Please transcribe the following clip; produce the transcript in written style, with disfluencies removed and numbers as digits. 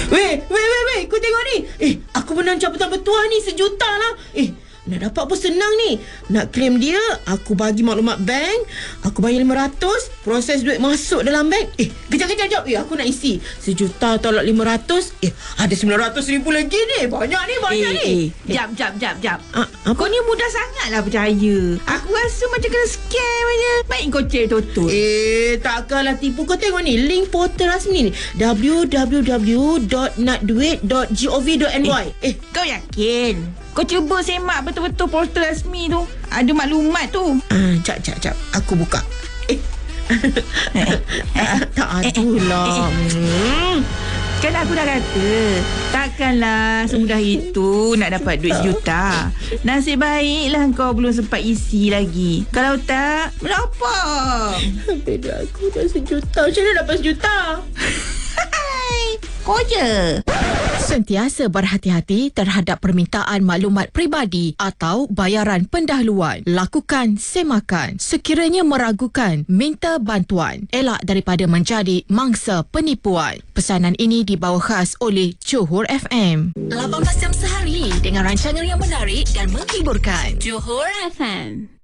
Weh, kau tengok ni. Aku menang jabatan bertuah ni, 1 juta lah. Nak dapat pun senang ni. Nak claim dia, aku bagi maklumat bank, aku bayar 500, proses duit masuk dalam bank. Kejap. Aku nak isi 1 juta tolak 500. Ada 900,000 lagi ni. Banyak ni. Jap. Apa? Kau ni mudah sangatlah percaya. Aku rasa macam kena scam aja. Baik kau cek total. Takkanlah tipu. Kau tengok ni, link portal rasmi ni, www.nakduit.gov.my. Kau yakin? Kau cuba semak betul-betul portal rasmi tu. Ada maklumat tu. Jap. Aku buka. Tak atulah. Kan aku dah kata, takkanlah semudah itu nak dapat duit 1 juta. Nasib baiklah kau belum sempat isi lagi. Kalau tak, berapa? Beda aku dah 1 juta. Macam mana dapat 1 juta? Kau je. Sentiasa berhati-hati terhadap permintaan maklumat peribadi atau bayaran pendahuluan. Lakukan semakan. Sekiranya meragukan, minta bantuan. Elak daripada menjadi mangsa penipuan. Pesanan ini dibawa khas oleh Johor FM. 18 jam sehari dengan rancangan yang menarik dan menghiburkan. Johor FM.